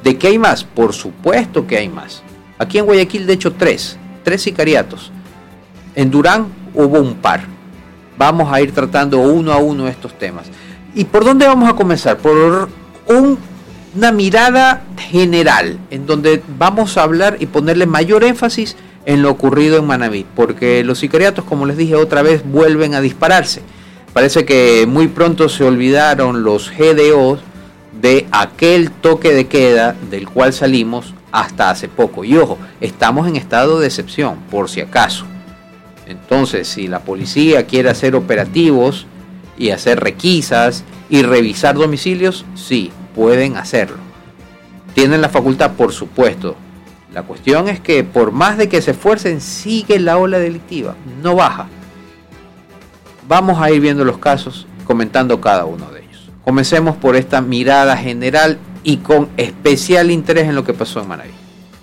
¿De qué hay más? Por supuesto que hay más. Aquí en Guayaquil, de hecho, tres sicariatos. En Durán hubo un par. Vamos a ir tratando uno a uno estos temas. ¿Y por dónde vamos a comenzar? Por una mirada general, en donde vamos a hablar y ponerle mayor énfasis en lo ocurrido en Manabí, porque los sicariatos, como les dije otra vez, vuelven a dispararse. Parece que muy pronto se olvidaron los GDOs de aquel toque de queda del cual salimos hasta hace poco. Y ojo, estamos en estado de excepción, por si acaso. Entonces, si la policía quiere hacer operativos y hacer requisas y revisar domicilios, sí, pueden hacerlo. Tienen la facultad, por supuesto. La cuestión es que por más de que se esfuercen, sigue la ola delictiva, no baja. Vamos a ir viendo los casos, comentando cada uno de ellos. Comencemos por esta mirada general y con especial interés en lo que pasó en Manabí.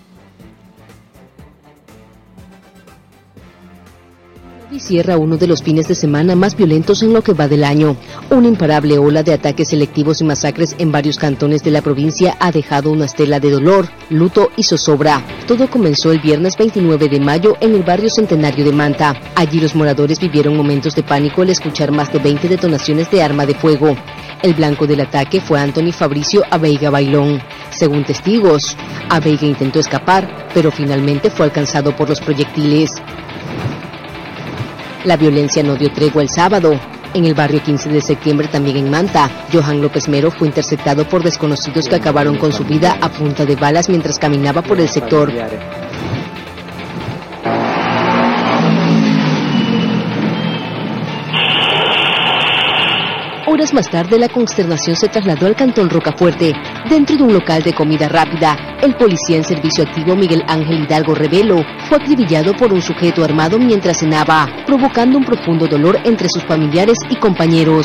Y cierra uno de los fines de semana más violentos en lo que va del año. Una imparable ola de ataques selectivos y masacres en varios cantones de la provincia ha dejado una estela de dolor, luto y zozobra. Todo comenzó el viernes 29 de mayo en el barrio Centenario de Manta. Allí los moradores vivieron momentos de pánico al escuchar más de 20 detonaciones de arma de fuego. El blanco del ataque fue Anthony Fabricio Abeiga Bailón. Según testigos, Abeiga intentó escapar, pero finalmente fue alcanzado por los proyectiles. La violencia no dio tregua el sábado. En el barrio 15 de septiembre, también en Manta, Johan López Mero fue interceptado por desconocidos que acabaron con su vida a punta de balas mientras caminaba por el sector. Horas más tarde, la consternación se trasladó al cantón Rocafuerte. Dentro de un local de comida rápida, el policía en servicio activo Miguel Ángel Hidalgo Revelo fue acribillado por un sujeto armado mientras cenaba, provocando un profundo dolor entre sus familiares y compañeros.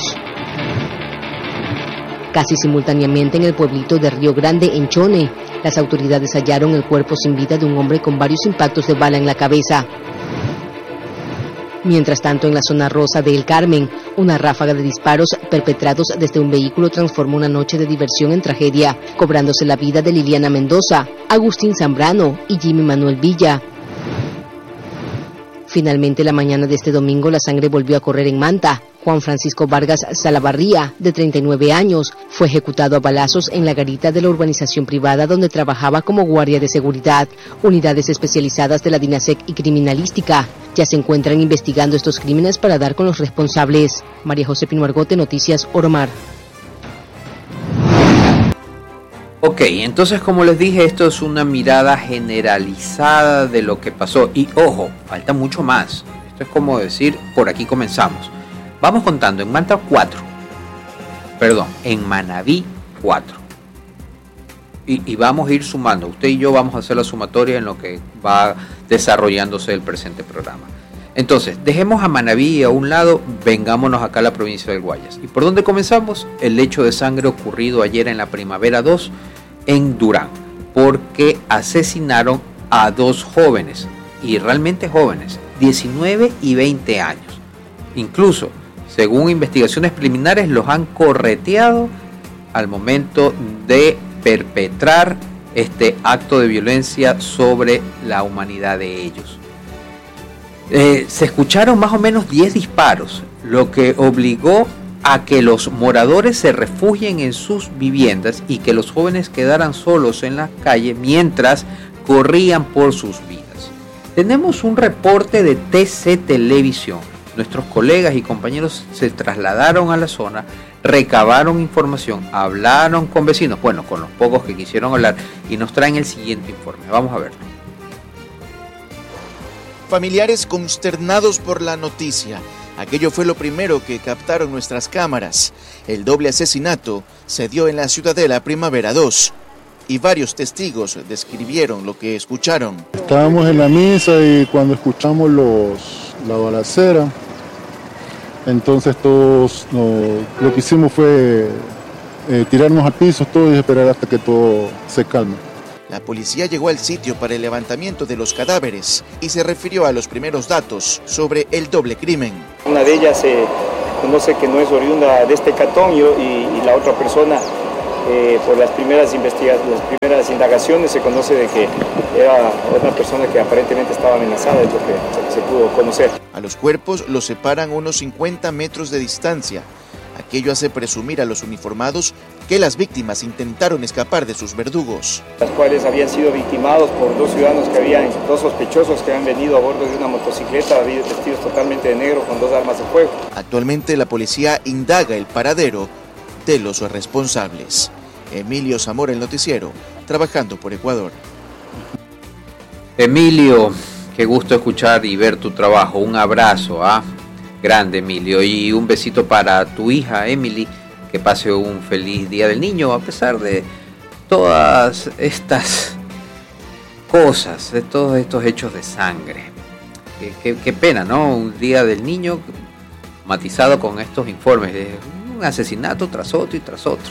Casi simultáneamente en el pueblito de Río Grande, en Chone, las autoridades hallaron el cuerpo sin vida de un hombre con varios impactos de bala en la cabeza. Mientras tanto, en la zona rosa de El Carmen, una ráfaga de disparos perpetrados desde un vehículo transformó una noche de diversión en tragedia, cobrándose la vida de Liliana Mendoza, Agustín Zambrano y Jimmy Manuel Villa. Finalmente, la mañana de este domingo, la sangre volvió a correr en Manta. Juan Francisco Vargas Salavarría, de 39 años, fue ejecutado a balazos en la garita de la urbanización privada donde trabajaba como guardia de seguridad. Unidades especializadas de la DINASEC y criminalística ya se encuentran investigando estos crímenes para dar con los responsables. María José Pino Argote, Noticias Oromar. Ok, entonces como les dije, esto es una mirada generalizada de lo que pasó. Y ojo, falta mucho más. Esto es como decir, por aquí comenzamos. Vamos contando, en Manta 4. En Manabí 4. Y vamos a ir sumando. Usted y yo vamos a hacer la sumatoria en lo que va desarrollándose el presente programa. Entonces, dejemos a Manabí a un lado, vengámonos acá a la provincia del Guayas. ¿Y por dónde comenzamos? El hecho de sangre ocurrido ayer en la Primavera 2 en Durán, porque asesinaron a dos jóvenes, y realmente jóvenes, 19 y 20 años. Incluso, según investigaciones preliminares, los han correteado al momento de perpetrar este acto de violencia sobre la humanidad de ellos. Se escucharon más o menos 10 disparos, lo que obligó a que los moradores se refugien en sus viviendas y que los jóvenes quedaran solos en la calle mientras corrían por sus vidas. Tenemos un reporte de TC Televisión. Nuestros colegas y compañeros se trasladaron a la zona, recabaron información, hablaron con vecinos, con los pocos que quisieron hablar, y nos traen el siguiente informe. Vamos a verlo. Familiares consternados por la noticia. Aquello fue lo primero que captaron nuestras cámaras. El doble asesinato se dio en la Ciudadela Primavera 2 y varios testigos describieron lo que escucharon. Estábamos en la misa y cuando escuchamos la balacera, entonces todos lo que hicimos fue tirarnos al piso todos y esperar hasta que todo se calme. La policía llegó al sitio para el levantamiento de los cadáveres y se refirió a los primeros datos sobre el doble crimen. Una de ellas se conoce que no es oriunda de este cantón y la otra persona por las primeras indagaciones se conoce de que era otra persona que aparentemente estaba amenazada, es lo que se pudo conocer. A los cuerpos los separan unos 50 metros de distancia. Aquello hace presumir a los uniformados que las víctimas intentaron escapar de sus verdugos. Las cuales habían sido victimados por dos sospechosos que han venido a bordo de una motocicleta, vestidos totalmente de negro con 2 armas de fuego. Actualmente la policía indaga el paradero de los responsables. Emilio Zamora, el noticiero, trabajando por Ecuador. Emilio, qué gusto escuchar y ver tu trabajo. Un abrazo, grande, Emilio, y un besito para tu hija Emily, que pase un feliz Día del Niño a pesar de todas estas cosas, de todos estos hechos de sangre. Qué pena, ¿no? Un Día del Niño matizado con estos informes de un asesinato tras otro y tras otro.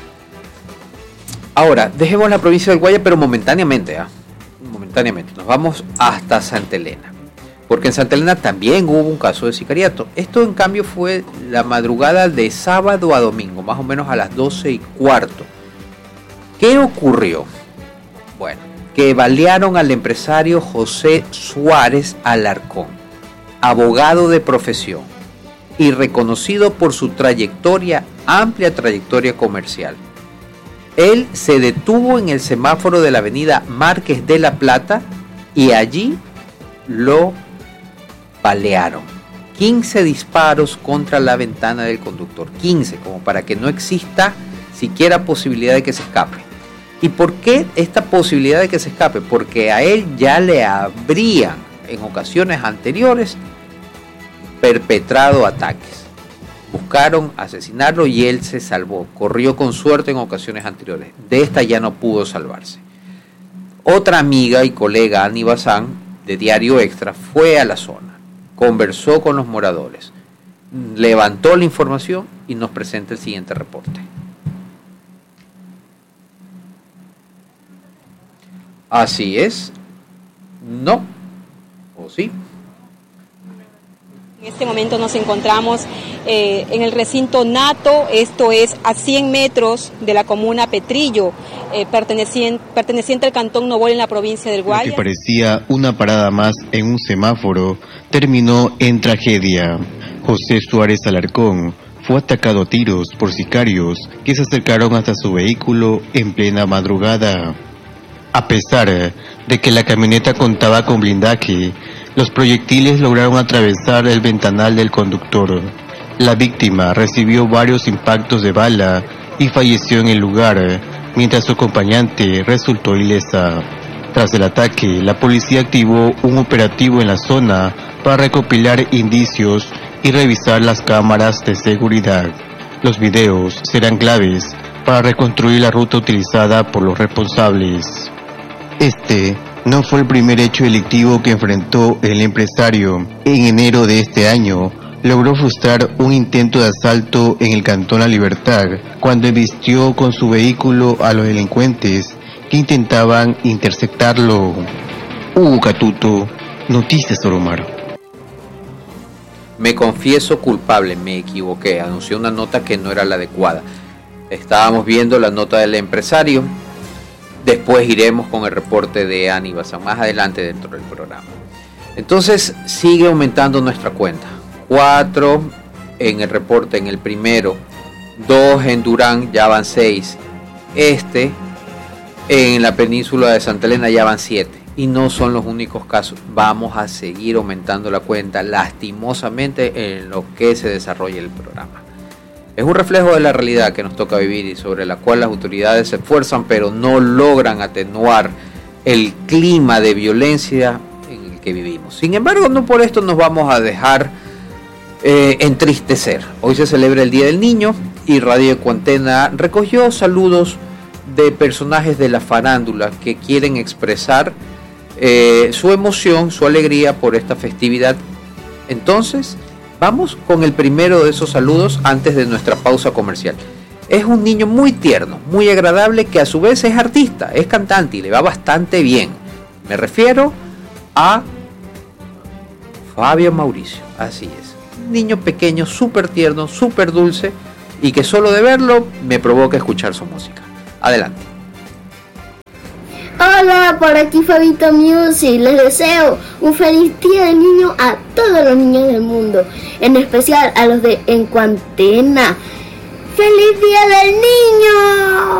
Ahora, dejemos la provincia del Guaya, pero momentáneamente, momentáneamente, nos vamos hasta Santa Elena. Porque en Santa Elena también hubo un caso de sicariato. Esto en cambio fue la madrugada de sábado a domingo, más o menos a las 12:15. ¿Qué ocurrió? Bueno, que balearon al empresario José Suárez Alarcón, abogado de profesión y reconocido por su amplia trayectoria comercial. Él se detuvo en el semáforo de la avenida Márquez de la Plata y allí lo balearon. 15 disparos contra la ventana del conductor. 15, como para que no exista siquiera posibilidad de que se escape. ¿Y por qué esta posibilidad de que se escape? Porque a él ya le habrían en ocasiones anteriores perpetrado ataques. Buscaron asesinarlo y él se salvó. Corrió con suerte en ocasiones anteriores. De esta ya no pudo salvarse. Otra amiga y colega, Ani Bazán, de Diario Extra, fue a la zona. Conversó con los moradores, levantó la información y nos presenta el siguiente reporte. Así es. No. ¿O sí? En este momento nos encontramos en el recinto Nato, esto es a 100 metros de la comuna Petrillo, perteneciente al cantón Nobol en la provincia del Guaya. Lo que parecía una parada más en un semáforo terminó en tragedia. José Suárez Alarcón fue atacado a tiros por sicarios que se acercaron hasta su vehículo en plena madrugada. A pesar de que la camioneta contaba con blindaje, los proyectiles lograron atravesar el ventanal del conductor. La víctima recibió varios impactos de bala y falleció en el lugar, mientras su acompañante resultó ilesa. Tras el ataque, la policía activó un operativo en la zona para recopilar indicios y revisar las cámaras de seguridad. Los videos serán claves para reconstruir la ruta utilizada por los responsables. Este no fue el primer hecho delictivo que enfrentó el empresario. En enero de este año, logró frustrar un intento de asalto en el Cantón La Libertad, cuando embistió con su vehículo a los delincuentes que intentaban interceptarlo. Hugo Catuto, Noticias Oromar. Me confieso culpable, me equivoqué, anuncié una nota que no era la adecuada. Estábamos viendo la nota del empresario. Después iremos con el reporte de Ani Bazán más adelante dentro del programa. Entonces sigue aumentando nuestra cuenta. 4 en el reporte, en el primero. 2 en Durán, ya van 6. En la península de Santa Elena ya van 7. Y no son los únicos casos. Vamos a seguir aumentando la cuenta, lastimosamente, en lo que se desarrolla el programa. Es un reflejo de la realidad que nos toca vivir y sobre la cual las autoridades se esfuerzan, pero no logran atenuar el clima de violencia en el que vivimos. Sin embargo, no por esto nos vamos a dejar entristecer. Hoy se celebra el Día del Niño y Radio Ecuantena recogió saludos de personajes de la farándula que quieren expresar su emoción, su alegría por esta festividad. Entonces, vamos con el primero de esos saludos antes de nuestra pausa comercial. Es un niño muy tierno, muy agradable, que a su vez es artista, es cantante y le va bastante bien. Me refiero a Fabio Mauricio, así es. Un niño pequeño, súper tierno, súper dulce y que solo de verlo me provoca escuchar su música. Adelante. Hola, por aquí Fabito Music. Les deseo un feliz Día del Niño a todos los niños del mundo, en especial a los de En Cuarentena. ¡Feliz Día del Niño!